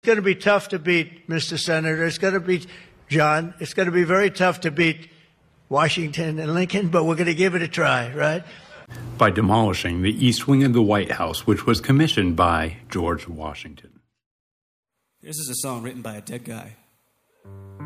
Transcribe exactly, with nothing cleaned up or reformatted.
It's going to be tough to beat, Mister Senator. It's going to be, John, it's going to be very tough to beat Washington and Lincoln, but we're going to give it a try, right? By demolishing the East Wing of the White House, which was commissioned by George Washington. This is a song written by a dead guy.